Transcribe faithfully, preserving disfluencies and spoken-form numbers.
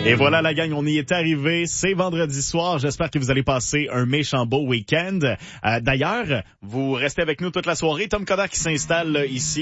Et voilà la gang, on y est arrivé. C'est vendredi soir. J'espère que vous allez passer un méchant beau week-end. Euh, d'ailleurs, vous restez avec nous toute la soirée. Tom Coder qui s'installe ici.